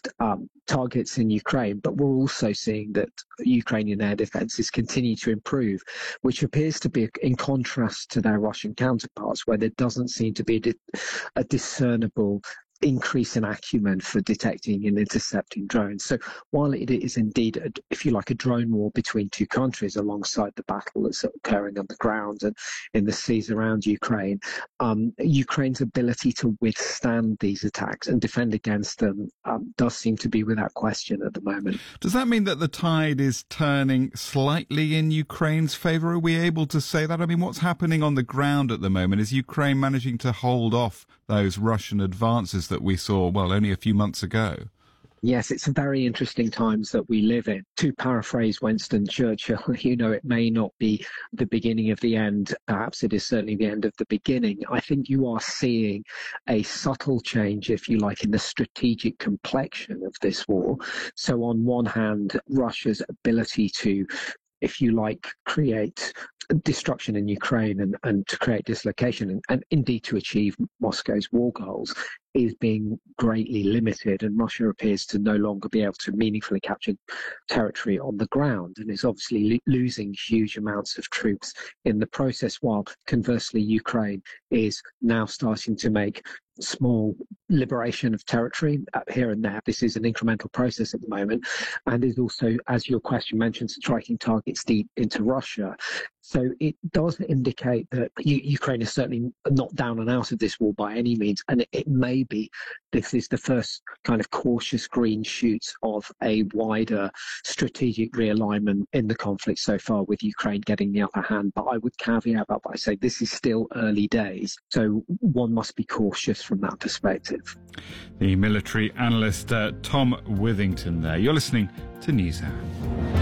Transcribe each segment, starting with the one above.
targets in Ukraine, but we're also seeing that Ukrainian air defences continue to improve, which appears to be in contrast to their Russian counterparts, where there doesn't seem to be a discernible increase in acumen for detecting and intercepting drones. So while it is indeed, if you like, a drone war between two countries alongside the battle that's occurring on the ground and in the seas around Ukraine, Ukraine's ability to withstand these attacks and defend against them does seem to be without question at the moment. Does that mean that the tide is turning slightly in Ukraine's favour? Are we able to say that? I mean, what's happening on the ground at the moment? Is Ukraine managing to hold off those Russian advances that we saw, well, only a few months ago? Yes, it's very interesting times that we live in. To paraphrase Winston Churchill, it may not be the beginning of the end. Perhaps it is certainly the end of the beginning. I think you are seeing a subtle change, if you like, in the strategic complexion of this war. So on one hand, Russia's ability to, if you like, create destruction in Ukraine and to create dislocation and indeed to achieve Moscow's war goals is being greatly limited, and Russia appears to no longer be able to meaningfully capture territory on the ground and is obviously losing huge amounts of troops in the process, while conversely Ukraine is now starting to make small liberation of territory here and there. This is an incremental process at the moment and is also, as your question mentioned, striking targets deep into Russia. So it does indicate that Ukraine is certainly not down and out of this war by any means, and it may be this is the first kind of cautious green shoots of a wider strategic realignment in the conflict so far, with Ukraine getting the upper hand. But I would caveat that by saying this is still early days, so one must be cautious from that perspective. The military analyst Tom Withington there. You're listening to NewsHour.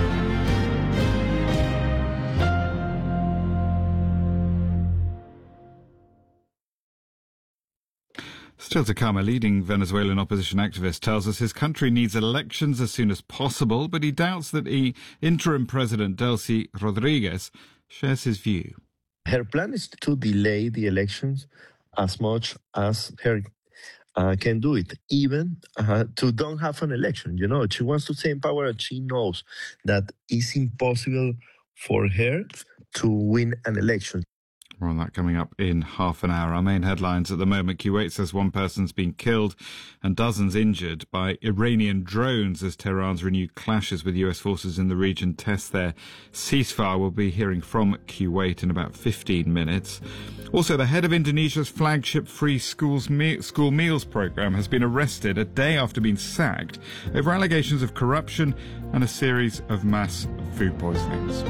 Still to come, a leading Venezuelan opposition activist tells us his country needs elections as soon as possible, but he doubts that interim President Delcy Rodriguez shares his view. Her plan is to delay the elections as much as her can do it, even to don't have an election. She wants to stay in power, and she knows that it's impossible for her to win an election. More on that coming up in half an hour. Our main headlines at the moment. Kuwait says one person's been killed and dozens injured by Iranian drones as Tehran's renewed clashes with US forces in the region test their ceasefire. We'll be hearing from Kuwait in about 15 minutes. Also, the head of Indonesia's flagship free school meals programme has been arrested a day after being sacked over allegations of corruption and a series of mass food poisonings.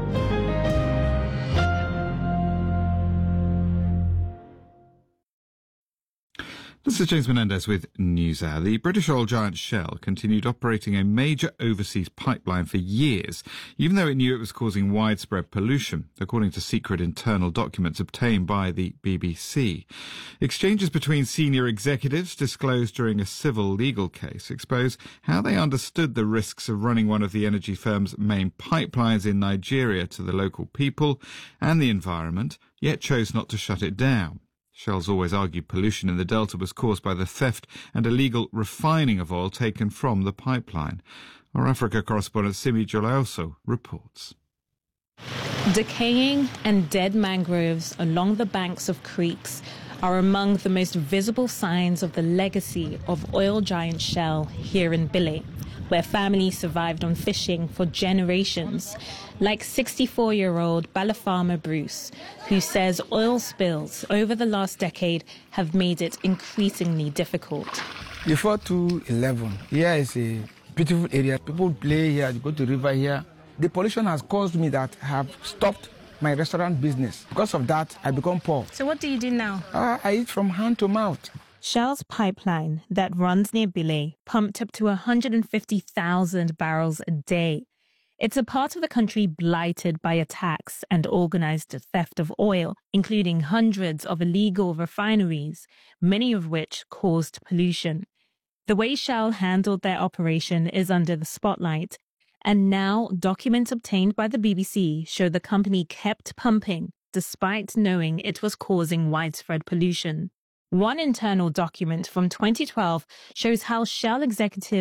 This is James Menendez with NewsHour. The British oil giant Shell continued operating a major overseas pipeline for years, even though it knew it was causing widespread pollution, according to secret internal documents obtained by the BBC. Exchanges between senior executives disclosed during a civil legal case expose how they understood the risks of running one of the energy firm's main pipelines in Nigeria to the local people and the environment, yet chose not to shut it down. Shell's always argued pollution in the Delta was caused by the theft and illegal refining of oil taken from the pipeline. Our Africa correspondent Simi Jolaoso reports. Decaying and dead mangroves along the banks of creeks are among the most visible signs of the legacy of oil giant Shell here in Bile, where families survived on fishing for generations, like 64-year-old Balafarmer Bruce, who says oil spills over the last decade have made it increasingly difficult. Before 2011, here is a beautiful area. People play here, they go to the river here. The pollution has caused me that I have stopped my restaurant business. Because of that, I become poor. So what do you do now? I eat from hand to mouth. Shell's pipeline that runs near Bile pumped up to 150,000 barrels a day. It's a part of the country blighted by attacks and organized theft of oil, including hundreds of illegal refineries, many of which caused pollution. The way Shell handled their operation is under the spotlight, and now documents obtained by the BBC show the company kept pumping despite knowing it was causing widespread pollution. One internal document from 2012 shows how Shell executives